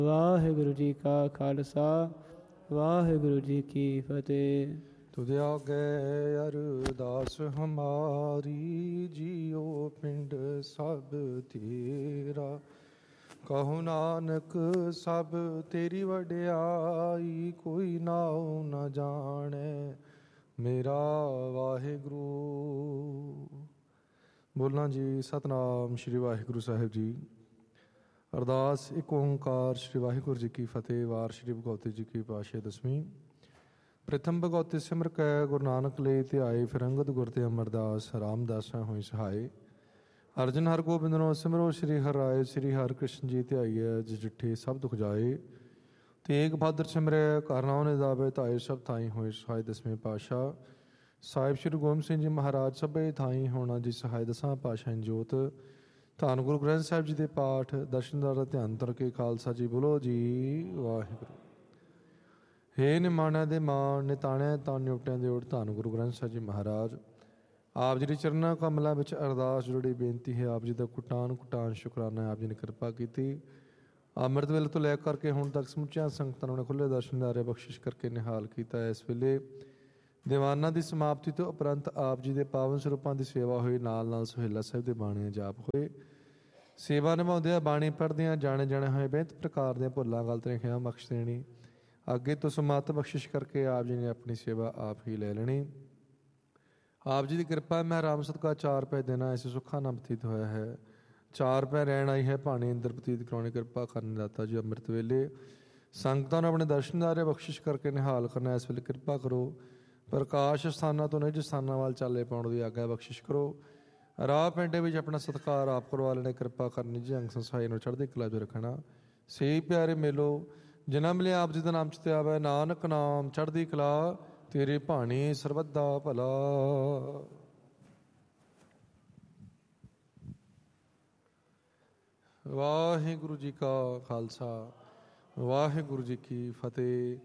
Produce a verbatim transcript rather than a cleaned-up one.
ਵਾਹਿਗੁਰੂ ਜੀ ਕਾ ਖਾਲਸਾ ਵਾਹਿਗੁਰੂ ਜੀ ਕੀ ਫਤਿਹ। ਤੁਧ ਆਗੇ ਅਰਦਾਸ ਹਮਾਰੀ, ਜੀਓ ਪਿੰਡ ਸਭ ਤੇਰਾ। ਕਹੋ ਨਾਨਕ ਸਭ ਤੇਰੀ ਵਡਿਆਈ, ਕੋਈ ਨਾਉ ਨ ਜਾਣੈ ਮੇਰਾ ਵਾਹਿਗੁਰੂ। ਬੋਲਾਂ ਜੀ ਸਤਿਨਾਮ ਸ਼੍ਰੀ ਵਾਹਿਗੁਰੂ ਸਾਹਿਬ ਜੀ। ਅਰਦਾਸ ਇੱਕ ਓਂਕਾਰ ਸ਼੍ਰੀ ਵਾਹਿਗੁਰੂ ਜੀ ਕੀ ਫਤਿਹ। ਵਾਰ ਸ਼੍ਰੀ ਭਗਵਤੀ ਜੀ ਕੀ ਪਾਤਸ਼ਾਹੀ ਦਸਵੀਂ। ਪ੍ਰਥਮ ਭਗਵਤੀ ਸਿਮਰ ਕੈ ਗੁਰੂ ਨਾਨਕ ਲਈ ਧਿਆਏ, ਫਿਰ ਅੰਗਦ ਗੁਰ ਤੇ ਅਮਰਦਾਸ ਰਾਮਦਾਸਾਂ ਹੋਈ ਸਹਾਏ। ਅਰਜਨ ਹਰ ਗੋਬਿੰਦ ਨੂੰ ਸਿਮਰੋ, ਸ਼੍ਰੀ ਹਰਿ ਰਾਏ ਸ਼੍ਰੀ ਹਰਿ ਕ੍ਰਿਸ਼ਨ ਜੀ ਧਿਆਈਐ, ਜਿ ਡਿਠੇ ਸਭ ਦੁਖ ਜਾਏ। ਤੇਗ ਬਹਾਦਰ ਸਿਮਰੈ ਘਰ ਨਾਉ ਨਿਦਾਵੇ, ਧਾਏ ਸਭ ਥਾਈ ਹੋਏ ਸਹਾਏ। ਦਸਵੇਂ ਪਾਤਸ਼ਾਹ ਸਾਹਿਬ ਸ਼੍ਰੀ ਗੋਬਿੰਦ ਸਿੰਘ ਜੀ ਮਹਾਰਾਜ ਸਭੇ ਥਾਈ ਹੋਣਾ ਜੀ ਸਹਾਏ। ਦਸਾਂ ਪਾਤਸ਼ਾਹੀ ਜੋਤ ਧੰਨ ਗੁਰੂ ਗ੍ਰੰਥ ਸਾਹਿਬ ਜੀ ਦੇ ਪਾਠ ਦਰਸ਼ਨਦਾਰ ਦਾ ਧਿਆਨ ਧਰ ਕੇ ਖਾਲਸਾ ਜੀ ਬੋਲੋ ਜੀ ਵਾਹਿਗੁਰੂ। ਹੇ ਨਿਮਾਣਿਆਂ ਦੇ ਮਾਣ, ਨਿਤਾਣਿਆਂ ਤਾਂ ਨਿਉਟਿਆਂ ਦੇ ਓਟ, ਧੰਨ ਗੁਰੂ ਗ੍ਰੰਥ ਸਾਹਿਬ ਜੀ ਮਹਾਰਾਜ। ਆਪ ਜੀ ਦੇ ਚਰਨਾਂ ਕਮਲਾਂ ਵਿੱਚ ਅਰਦਾਸ ਜੁੜੀ ਬੇਨਤੀ ਹੈ। ਆਪ ਜੀ ਦਾ ਕੁਟਾਨ ਕੁਟਾਨ ਸ਼ੁਕਰਾਨਾ, ਆਪ ਜੀ ਨੇ ਕਿਰਪਾ ਕੀਤੀ। ਅੰਮ੍ਰਿਤ ਵੇਲੇ ਤੋਂ ਲੈ ਕਰਕੇ ਹੁਣ ਤੱਕ ਸਮੁੱਚੀਆਂ ਸੰਗਤਾਂ ਨੂੰ ਖੁੱਲ੍ਹੇ ਦਰਸ਼ਨਦਾਰੇ ਬਖਸ਼ਿਸ਼ ਕਰਕੇ ਨਿਹਾਲ ਕੀਤਾ। ਇਸ ਵੇਲੇ ਦੀਵਾਨਾਂ ਦੀ ਸਮਾਪਤੀ ਤੋਂ ਉਪਰੰਤ ਆਪ ਜੀ ਦੇ ਪਾਵਨ ਸਰੂਪਾਂ ਦੀ ਸੇਵਾ ਹੋਈ, ਨਾਲ ਨਾਲ ਸੁਹੇਲਾ ਸਾਹਿਬ ਦੇ ਬਾਣੀਆਂ ਜਾਪ ਹੋਏ। ਸੇਵਾ ਨਿਭਾਉਂਦਿਆਂ ਬਾਣੀ ਪੜ੍ਹਦਿਆਂ ਜਾਣੇ ਜਾਣੇ ਹੋਏ ਬੇਅੰਤ ਪ੍ਰਕਾਰ ਦੀਆਂ ਭੁੱਲਾਂ ਗਲਤੀਆਂ ਖਿਆ ਬਖਸ਼ ਦੇਣੀ। ਅੱਗੇ ਤੋਂ ਸਮੱਤ ਬਖਸ਼ਿਸ਼ ਕਰਕੇ ਆਪ ਜੀ ਨੇ ਆਪਣੀ ਸੇਵਾ ਆਪ ਹੀ ਲੈ ਲੈਣੀ। ਆਪ ਜੀ ਦੀ ਕਿਰਪਾ ਮੈਂ ਰਾਮ ਸਦਕਾ ਚਾਰ ਪੈ ਦੇਣਾ ਐਸੇ ਸੁੱਖਾਂ ਨਾਲ ਬਤੀਤ ਹੋਇਆ ਹੈ। ਚਾਰ ਪੈ ਰਹਿਣ ਆਈ ਹੈ ਭਾਣੀ ਅੰਦਰ ਬਤੀਤ ਕਰਾਉਣੀ, ਕਿਰਪਾ ਕਰਨ ਦਾਤਾ ਜੀ। ਅੰਮ੍ਰਿਤ ਵੇਲੇ ਸੰਗਤਾਂ ਨੂੰ ਆਪਣੇ ਦਰਸ਼ਨਦਾਰੇ ਬਖਸ਼ਿਸ਼ ਕਰਕੇ ਨਿਹਾਲ ਕਰਨਾ। ਇਸ ਵੇਲੇ ਕਿਰਪਾ ਕਰੋ ਪ੍ਰਕਾਸ਼ ਸਥਾਨਾਂ ਤੋਂ ਨਿਜ ਸਥਾਨਾਂ ਵੱਲ ਚਾਲੇ ਪਾਉਣ ਦੀ ਆਗਿਆ ਬਖਸ਼ਿਸ਼ ਕਰੋ। ਰਾਹ ਪਿੰਡੇ ਵਿੱਚ ਆਪਣਾ ਸਤਿਕਾਰ ਆਪ ਕਰਵਾ ਲੈਣੇ, ਕਿਰਪਾ ਕਰਨੀ ਜੀ। ਅੰਗ ਸੰਸਾਈ ਨੂੰ ਚੜ੍ਹਦੀ ਕਲਾ ਵਿੱਚ ਰੱਖਣਾ। ਸੇ ਪਿਆਰੇ ਮੇਲੋ ਜਿਨ੍ਹਾਂ ਮਿਲੇ ਆਪ ਜੀ ਦਾ ਨਾਮ ਚਿਤ ਆਵੇ, ਨਾਨਕ ਨਾਮ ਚੜ੍ਹਦੀ ਕਲਾ ਤੇਰੀ ਭਾਣੀ ਸਰਬੱਦਾ ਭਲਾ। ਵਾਹਿਗੁਰੂ ਜੀ ਕਾ ਖਾਲਸਾ ਵਾਹਿਗੁਰੂ ਜੀ ਕੀ ਫਤਿਹ।